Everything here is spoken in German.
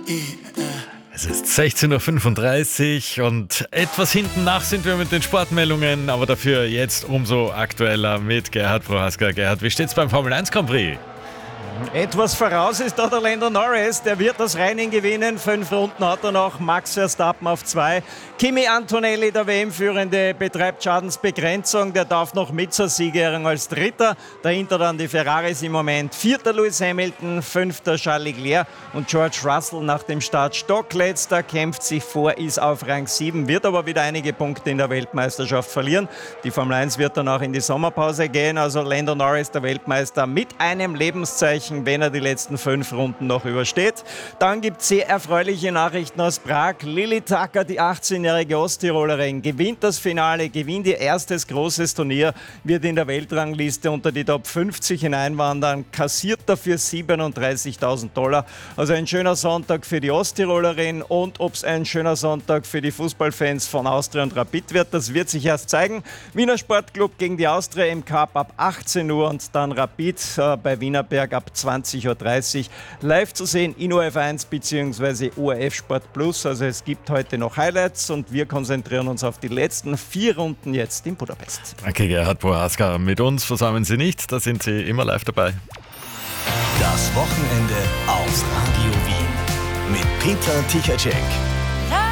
Es ist 16.35 Uhr und etwas hinten nach sind wir mit den Sportmeldungen, aber dafür jetzt umso aktueller mit Gerhard Prohaska. Gerhard, wie steht's beim Formel 1 Grand Prix? Etwas voraus ist da der Lando Norris, der wird das Rennen gewinnen. 5 Runden hat er noch, Max Verstappen auf 2. Kimi Antonelli, der WM-Führende, betreibt Schadensbegrenzung, der darf noch mit zur Siegerehrung als Dritter. Dahinter dann die Ferraris im Moment. 4. Lewis Hamilton, 5. Charles Leclerc und George Russell nach dem Start stockletzter, kämpft sich vor, ist auf Rang 7, wird aber wieder einige Punkte in der Weltmeisterschaft verlieren. Die Formel 1 wird dann auch in die Sommerpause gehen, also Lando Norris, der Weltmeister, mit einem Lebenszeichen, wenn er die letzten 5 Runden noch übersteht. Dann gibt es sehr erfreuliche Nachrichten aus Prag. Lilly Tucker, die 18-jährige Osttirolerin, gewinnt das Finale, gewinnt ihr erstes großes Turnier, wird in der Weltrangliste unter die Top 50 hineinwandern, kassiert dafür $37.000. Also ein schöner Sonntag für die Osttirolerin, und ob es ein schöner Sonntag für die Fußballfans von Austria und Rapid wird, das wird sich erst zeigen. Wiener Sportclub gegen die Austria im Cup ab 18 Uhr und dann Rapid bei Wienerberg ab 20.30 Uhr live zu sehen in ORF1 bzw. ORF Sport Plus. Also es gibt heute noch Highlights und wir konzentrieren uns auf die letzten 4 Runden jetzt in Budapest. Danke, Gerhard Prohaska. Mit uns versäumen Sie nicht, da sind Sie immer live dabei. Das Wochenende auf Radio Wien mit Peter Tichacek.